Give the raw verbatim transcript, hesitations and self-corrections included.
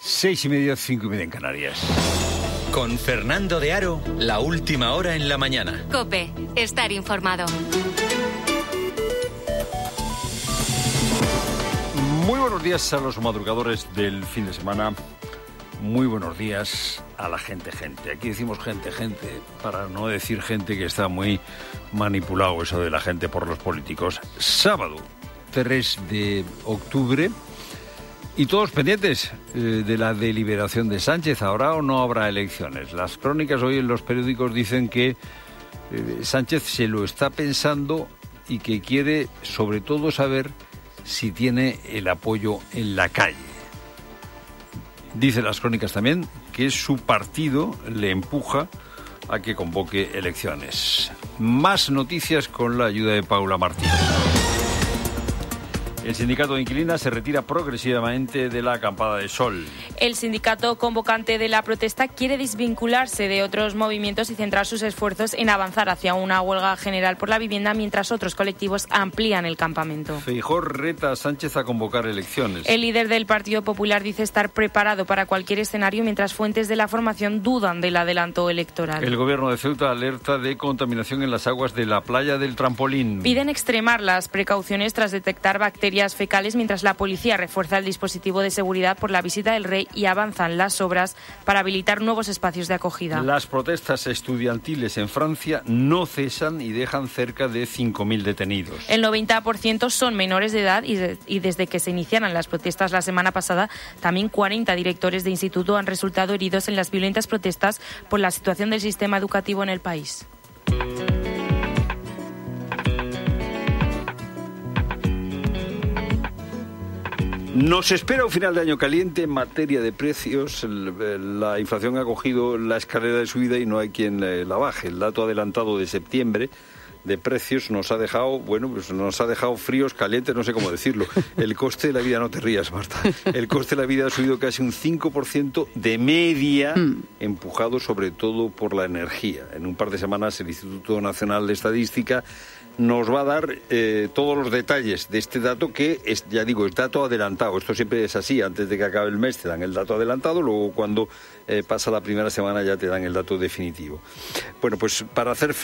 Seis y media, cinco y media en Canarias. Con Fernando de Aro, la última hora en la mañana. COPE, estar informado. Muy buenos días a los madrugadores del fin de semana. Muy buenos días a la gente, gente. Aquí decimos gente, gente, para no decir gente que está muy manipulado eso de la gente por los políticos. Sábado, tres de octubre. Y todos pendientes eh, de la deliberación de Sánchez. ¿Habrá o no habrá elecciones? Las crónicas hoy en los periódicos dicen que eh, Sánchez se lo está pensando y que quiere sobre todo saber si tiene el apoyo en la calle. Dicen las crónicas también que su partido le empuja a que convoque elecciones. Más noticias con la ayuda de Paula Martínez. El sindicato de inquilinas se retira progresivamente de la acampada de sol. El sindicato convocante de la protesta quiere desvincularse de otros movimientos y centrar sus esfuerzos en avanzar hacia una huelga general por la vivienda, mientras otros colectivos amplían el campamento. Feijóo reta a Sánchez a convocar elecciones. El líder del Partido Popular dice estar preparado para cualquier escenario, mientras fuentes de la formación dudan del adelanto electoral. El gobierno de Ceuta alerta de contaminación en las aguas de la playa del Trampolín. Piden extremar las precauciones tras detectar bacterias fecales, mientras la policía refuerza el dispositivo de seguridad por la visita del rey y avanzan las obras para habilitar nuevos espacios de acogida. Las protestas estudiantiles en Francia no cesan y dejan cerca de cinco mil detenidos. El noventa por ciento son menores de edad y, de, y desde que se iniciaron las protestas la semana pasada, también cuarenta directores de instituto han resultado heridos en las violentas protestas por la situación del sistema educativo en el país. Nos espera un final de año caliente en materia de precios. La inflación ha cogido la escalera de subida y no hay quien la baje. El dato adelantado de septiembre de precios nos ha dejado, bueno, pues nos ha dejado fríos, calientes, no sé cómo decirlo. El coste de la vida, no te rías, Marta, el coste de la vida ha subido casi un cinco por ciento de media, mm. empujado sobre todo por la energía. En un par de semanas el Instituto Nacional de Estadística nos va a dar eh, todos los detalles de este dato que, es, ya digo, es dato adelantado. Esto siempre es así, antes de que acabe el mes te dan el dato adelantado, luego cuando eh, pasa la primera semana ya te dan el dato definitivo. Bueno, pues para hacer